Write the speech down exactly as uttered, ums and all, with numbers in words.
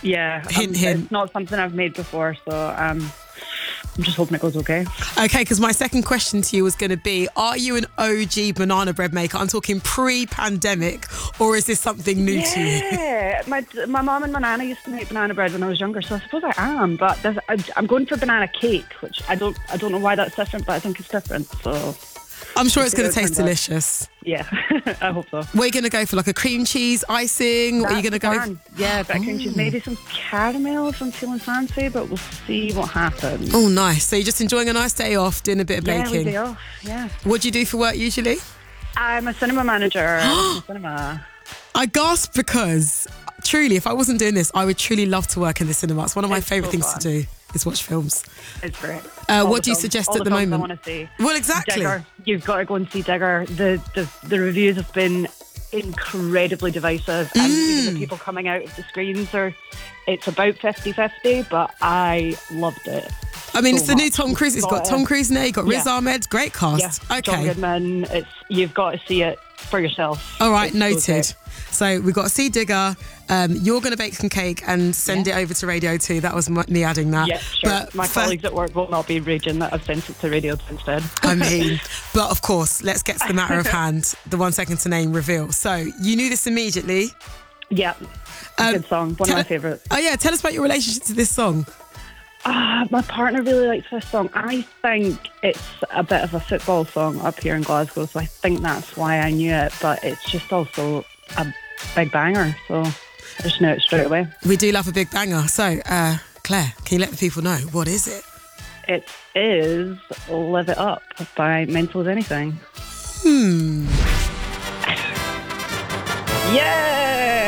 Yeah, Hint, um, hint. It's not something I've made before, so um, I'm just hoping it goes okay. Okay, because my second question to you was going to be, are you an O G banana bread maker? I'm talking pre-pandemic, or is this something new to you? Yeah, my my mum and my nana used to make banana bread when I was younger, so I suppose I am. But there's, I, I'm going for banana cake, which I don't I don't know why that's different, but I think it's different. So I'm sure it's See going to how it taste turns out. delicious. yeah, I hope so. We're going to go for like a cream cheese icing, or are you going to go? That's the plan. Yeah, a bit of cream cheese, maybe some caramel if I'm feeling fancy, but we'll see what happens. Oh, nice. So you're just enjoying a nice day off, doing a bit of yeah, we baking. day off. Yeah, What do you do for work usually? I'm a cinema manager. in cinema. I gasp because truly, if I wasn't doing this, I would truly love to work in the cinema. It's one of my It's favourite so things fun. to do is watch films. It's great. Uh, All what the do you films- suggest all at the films moment? I want to see. Well, exactly. Digger. You've got to go and see Digger. The the, the reviews have been incredibly divisive, and even the people coming out of the screens are. It's about fifty-fifty, but I loved it. I mean, so it's the new much. Tom Cruise. It's You've got got Tom to- Cruise in there. You've got Riz Yeah. Ahmed. Great Yeah, cast. John Okay. Goodman. It's you've got to see it for yourself. All right, It's so noted. good. So we've got C Digger. Um, you're going to bake some cake and send Yeah. it over to Radio two. That was m- me adding that. Yeah, sure. But My for- colleagues at work will not be raging that I've sent it to Radio instead. I mean, but of course, let's get to the matter of hand. The one second to name reveal. So you knew this immediately. yeah, Um, good song. One tell- of my favourites. Oh yeah, tell us about your relationship to this song. Ah, my partner really likes this song. I think it's a bit of a football song up here in Glasgow, so I think that's why I knew it. But it's just also a big banger, so I just knew it straight away. We do love a big banger. So, uh, Claire, can you let the people know what is it? It is "Live It Up" by Mental as Anything. Hmm. Yeah.